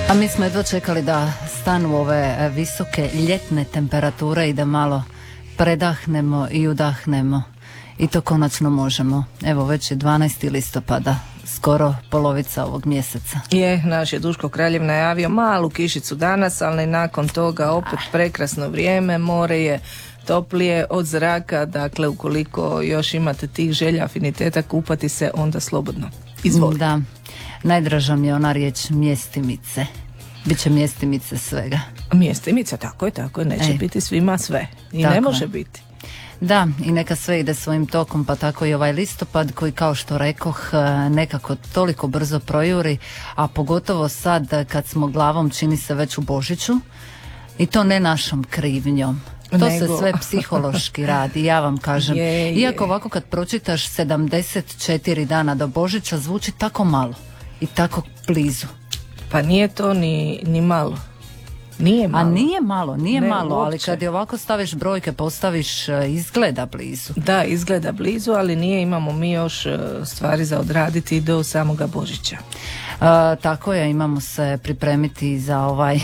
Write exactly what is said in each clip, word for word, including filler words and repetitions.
A mi smo jedva čekali da stanu ove visoke ljetne temperature i da malo predahnemo i udahnemo. I to konačno možemo. Evo, već je dvanaesti listopada, skoro polovica ovog mjeseca. Je, naš je Duško Kraljev najavio malu kišicu danas, ali nakon toga opet prekrasno vrijeme, more je toplije od zraka, dakle ukoliko još imate tih želja, afiniteta kupati se, onda slobodno. Izvolite. Da, najdraža mi je ona riječ mjestimice. Biće mjestimice svega. Mjestimice, tako je, tako je, neće Ej. biti svima sve. I Tako ne je. može biti. Da, i neka sve ide svojim tokom, pa tako i ovaj listopad koji, kao što rekoh, nekako toliko brzo projuri, a pogotovo sad kad smo glavom, čini se, već u Božiću, i to ne našom krivnjom. To Nego. se sve psihološki radi, ja vam kažem. Je, je. Iako ovako kad pročitaš sedamdeset četiri dana do Božića, zvuči tako malo i tako blizu. Pa nije to ni, ni malo. Nije malo. A nije malo, nije Ne, malo, ali uopće. kad je ovako staviš brojke, postaviš, e, izgleda blizu. Da, izgleda blizu, ali nije, imamo mi još e, stvari za odraditi do samoga Božića. E, tako je, imamo se pripremiti za ovaj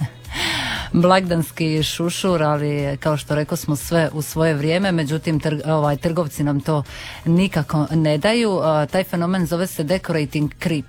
blagdanski šušur, ali kao što rekao smo sve u svoje vrijeme, međutim trg, ovaj, trgovci nam to nikako ne daju. E, taj fenomen zove se decorating creep.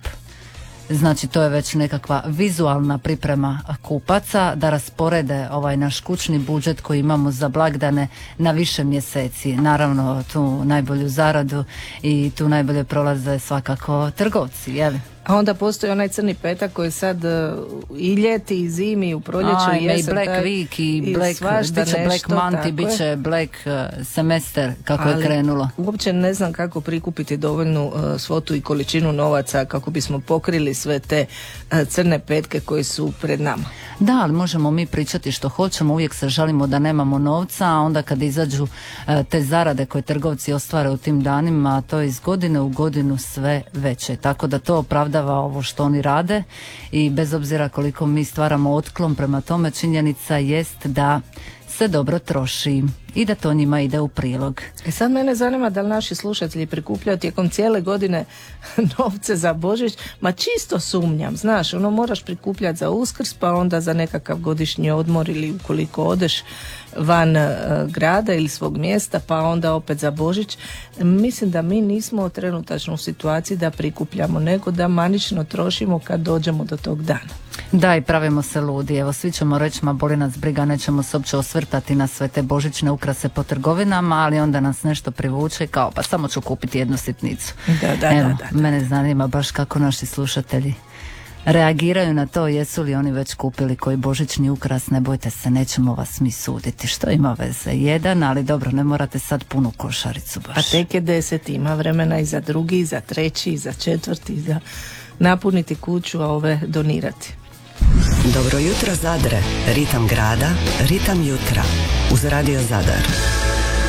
Znači to je već nekakva vizualna priprema kupaca da rasporede ovaj naš kućni budžet koji imamo za blagdane na više mjeseci. Naravno tu najbolju zaradu i tu najbolje prolaze svakako trgovci, jel? A onda postoji onaj crni petak koji sad e, i ljeti i zimi i u proljeću i Ajme, i jesen. Black taj- Week i Black, svašta biće Black nešto, Month i tako bit će je. Black uh, semester kako Ali je krenulo. Uopće ne znam kako prikupiti dovoljnu uh, svotu i količinu novaca kako bismo pokrili sve te uh, crne petke koji su pred nama. Da, ali možemo mi pričati što hoćemo, uvijek se žalimo da nemamo novca, a onda kad izađu e, te zarade koje trgovci ostvare u tim danima, to je iz godine u godinu sve veće. Tako da to opravdava ovo što oni rade i bez obzira koliko mi stvaramo otklon prema tome, činjenica jest da se dobro troši i da to njima ide u prilog. I sad mene zanima da li naši slušatelji prikupljaju tijekom cijele godine novce za Božić, ma čisto sumnjam, znaš, ono moraš prikupljati za Uskrs, pa onda za nekakav godišnji odmor ili ukoliko odeš van e, grada ili svog mjesta, pa onda opet za Božić. Mislim da mi nismo trenutačno u situaciji da prikupljamo, nego da manično trošimo kad dođemo do tog dana. Da, i pravimo se ludi. Evo, svi ćemo reći, ma boli nas briga, nećemo se uopće osvrtati na sve te božićne ukrase po trgovinama, ali onda nas nešto privuče kao, pa samo ću kupiti jednu sitnicu. Da, da, Evo, da, da. mene zanima baš kako naši slušatelji reagiraju na to, jesu li oni već kupili koji božićni ukras. Ne bojte se, nećemo vas mi suditi, što ima veze. Jedan, ali dobro, ne morate sad punu košaricu baš. A tek je deset, ima vremena i za drugi, i za treći, i za četvrti, i za napuniti kuću, a ove donirati. Dobro jutro Zadre, ritam grada, ritam jutra uz Radio Zadar.